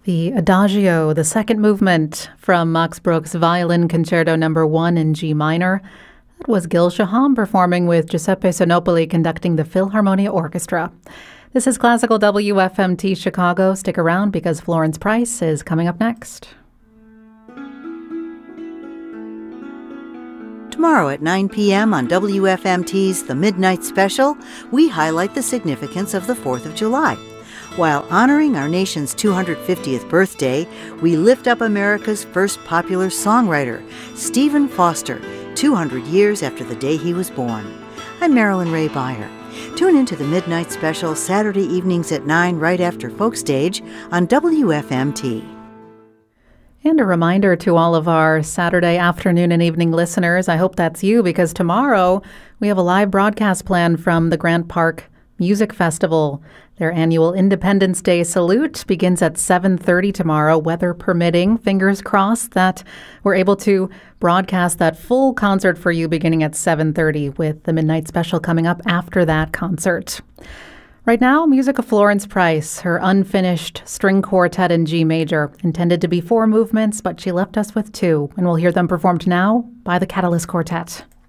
The Adagio, the second movement from Max Bruch's Violin Concerto No. 1 in G minor. That was Gil Shaham performing with Giuseppe Sonopoli conducting the Philharmonia Orchestra. This is Classical WFMT Chicago. Stick around because Florence Price is coming up next. Tomorrow at 9 p.m. on WFMT's The Midnight Special, we highlight the significance of the 4th of July. While honoring our nation's 250th birthday, we lift up America's first popular songwriter, Stephen Foster, 200 years after the day he was born. I'm Marilyn Ray Beyer. Tune into the Midnight Special Saturday evenings at 9 right after Folk Stage on WFMT. And a reminder to all of our Saturday afternoon and evening listeners, I hope that's you, because tomorrow we have a live broadcast plan from the Grant Park Music Festival. Their annual Independence Day salute begins at 7:30 tomorrow, weather permitting. Fingers crossed that we're able to broadcast that full concert for you beginning at 7:30 with the Midnight Special coming up after that concert. Right now, music of Florence Price, her unfinished string quartet in G major, intended to be 4 movements, but she left us with 2, and we'll hear them performed now by the Catalyst Quartet.